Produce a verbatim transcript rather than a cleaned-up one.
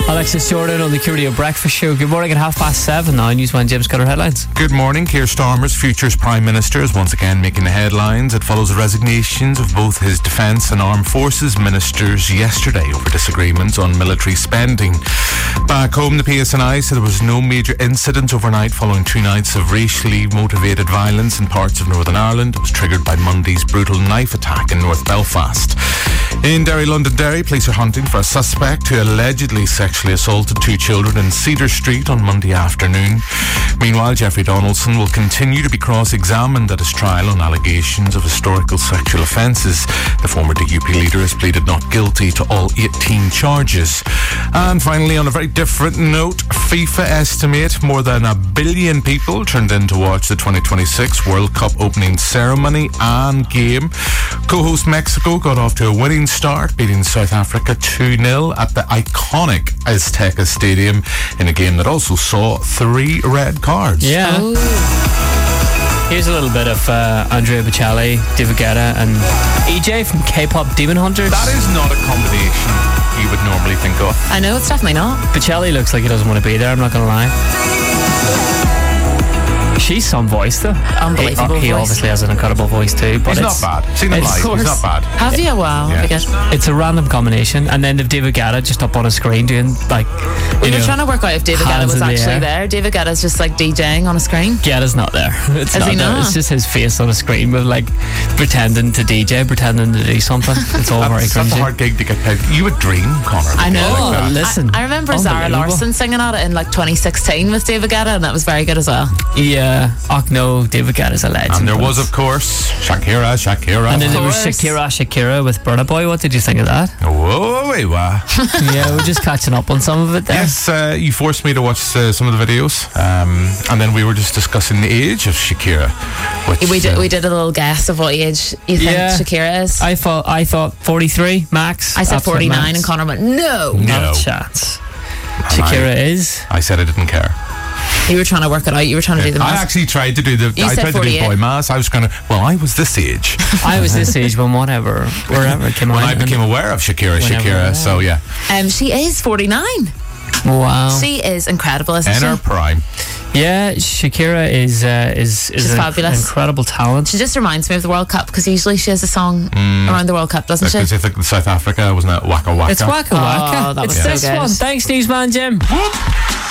Alexis Jordan on the Curio Breakfast Show. Good morning at half past seven now. Newsman James Cutter headlines. Good morning. Keir Starmer's Future's Prime Minister is once again making the headlines. It follows the resignations of both his Defence and Armed Forces ministers yesterday over disagreements on military spending. Back home, the P S N I said there was no major incident overnight following two nights of racially motivated violence in parts of Northern Ireland. It was triggered by Monday's brutal knife attack in North Belfast. In Derry, Londonderry, police are hunting for a suspect who allegedly sexually assaulted two children in Cedar Street on Monday afternoon. Meanwhile, Jeffrey Donaldson will continue to be cross-examined at his trial on allegations of historical sexual offences. The former D U P leader has pleaded not guilty to all eighteen charges. And finally, on a very different note, FIFA estimate more than a billion people turned in to watch the twenty twenty-six World Cup opening ceremony and game. Co-host Mexico got off to a winning start, beating South Africa two nil at the iconic Azteca Stadium in a game that also saw three red cards. Yeah. Oh. Here's a little bit of uh, Andrea Bocelli, David Guetta and E J from K-pop Demon Hunters. That is not a combination you would normally think of. I know, it's definitely not. Bocelli looks like he doesn't want to be there, I'm not going to lie. She's some voice though. Unbelievable He, he voice. obviously has an incredible voice too, but He's it's not bad. Seen him it's- live. He's not bad. Have you? Wow. Yeah. I guess. It's a random combination, and then they've David Guetta just up on a screen doing like. We you were know, trying to work out if David Guetta hands was in the actually air. there. David Guetta's just like DJing on a screen. Guetta's not there. It's Is not he there. not? It's just his face on a screen with like pretending to D J, pretending to do something. It's all very That's, that's a cringy. hard gig to get paid. You would dream, Connor. I know. Like that. Listen, I, I remember Zara unbelievable. Larsson singing at it in like twenty sixteen with David Guetta, and that was very good as well. Yeah, och no, David Guetta's a legend. And there but was, of course, Shakira, Shakira. And then Of there was course. Shakira, Shakira with Burna Boy. What did you think of that? Whoa, wait, wow. Yeah, we're just catching up on some of it there. Yes, uh, you forced me to watch uh, some of the videos, um, and then we were just discussing the age of Shakira. Which, We did uh, we did a little guess of what age you think Yeah. Shakira is. I, I thought I thought forty-three max. said Absolute forty-nine, max. and Connor went no. No. Not a chance. and Shakira I, is. I said I didn't care. You were trying to work it out. You were trying to do the I math. actually tried to do the. You I said tried to do forty-eight. boy mass. I was kind of. Well, I was this age I was this age when whatever, wherever it came when out. I became aware of Shakira, Whenever, Shakira. yeah. So yeah, Um, she is forty-nine. Wow. She is incredible, isn't in she? her prime. Yeah, Shakira is uh, is is She's an fabulous. incredible talent. She just reminds me of the World Cup because usually she has a song around the World Cup, doesn't she? Because I think South Africa wasn't it Waka Waka. It's Waka Waka. Oh, that it's was so this good. one. Thanks, Newsman Jim.